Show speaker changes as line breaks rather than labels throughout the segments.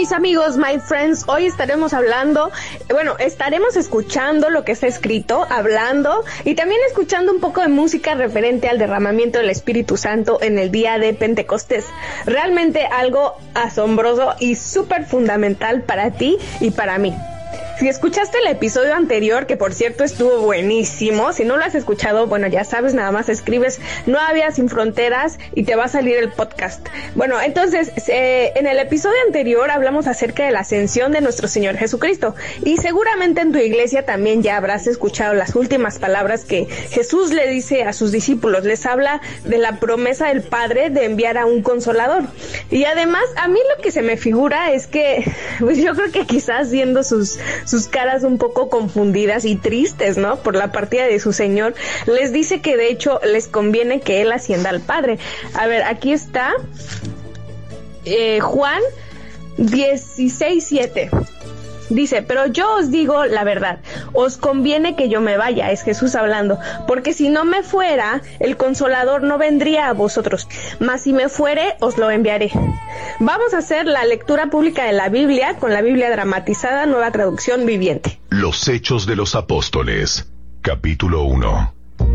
mis amigos, my friends, hoy estaremos escuchando lo que está escrito, hablando y también escuchando un poco de música referente al derramamiento del Espíritu Santo en el día de Pentecostés. Realmente algo asombroso y súper fundamental para ti y para mí. Si escuchaste el episodio anterior, que por cierto estuvo buenísimo, si no lo has escuchado, bueno, ya sabes, nada más escribes No había sin fronteras y te va a salir el podcast. Bueno, entonces, en el episodio anterior hablamos acerca de la ascensión de nuestro Señor Jesucristo y seguramente en tu iglesia también ya habrás escuchado las últimas palabras que Jesús le dice a sus discípulos. Les habla de la promesa del Padre de enviar a un consolador. Y además, a mí lo que se me figura es que, pues yo creo que quizás viendo sus caras un poco confundidas y tristes, ¿no? Por la partida de su Señor, les dice que de hecho les conviene que Él ascienda al Padre. A ver, aquí está Juan 16:7. Dice, pero yo os digo la verdad, os conviene que yo me vaya, es Jesús hablando, porque si no me fuera, el Consolador no vendría a vosotros, mas si me fuere, os lo enviaré. Vamos a hacer la lectura pública de la Biblia con la Biblia dramatizada, Nueva Traducción Viviente.
Los Hechos de los Apóstoles, capítulo 1.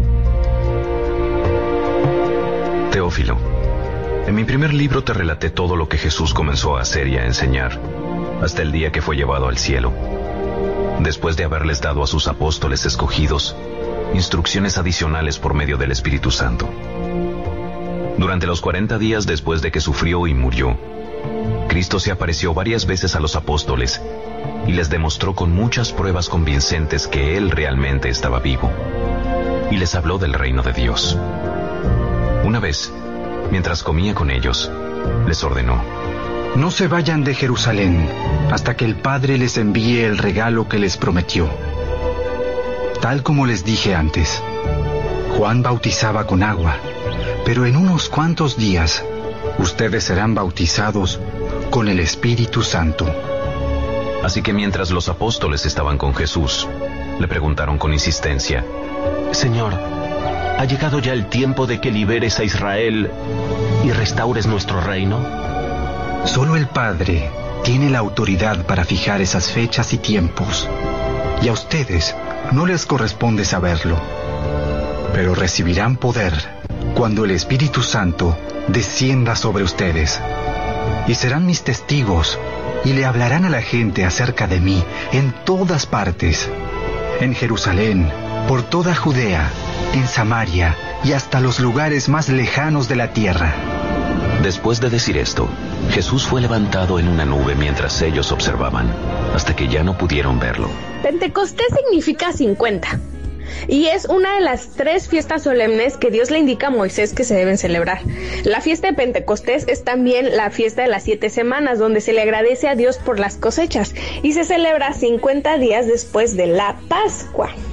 Teófilo, en mi primer libro te relaté todo lo que Jesús comenzó a hacer y a enseñar, hasta el día que fue llevado al cielo, después de haberles dado a sus apóstoles escogidos instrucciones adicionales por medio del Espíritu Santo. Durante los 40 días después de que sufrió y murió, Cristo se apareció varias veces a los apóstoles y les demostró con muchas pruebas convincentes que Él realmente estaba vivo, y les habló del reino de Dios. Una vez, mientras comía con ellos, les ordenó:
no se vayan de Jerusalén hasta que el Padre les envíe el regalo que les prometió. Tal como les dije antes, Juan bautizaba con agua, pero en unos cuantos días ustedes serán bautizados con el Espíritu Santo.
Así que mientras los apóstoles estaban con Jesús, le preguntaron con insistencia:
Señor, ¿ha llegado ya el tiempo de que liberes a Israel y restaures nuestro reino?
Solo el Padre tiene la autoridad para fijar esas fechas y tiempos, y a ustedes no les corresponde saberlo. Pero recibirán poder cuando el Espíritu Santo descienda sobre ustedes, y serán mis testigos, y le hablarán a la gente acerca de mí en todas partes, en Jerusalén, por toda Judea, en Samaria y hasta los lugares más lejanos de la tierra.
Después de decir esto, Jesús fue levantado en una nube mientras ellos observaban, hasta que ya no pudieron verlo.
Pentecostés significa 50. Y es una de las 3 fiestas solemnes que Dios le indica a Moisés que se deben celebrar. La fiesta de Pentecostés es también la fiesta de las 7 semanas, donde se le agradece a Dios por las cosechas, y se celebra 50 días después de la Pascua.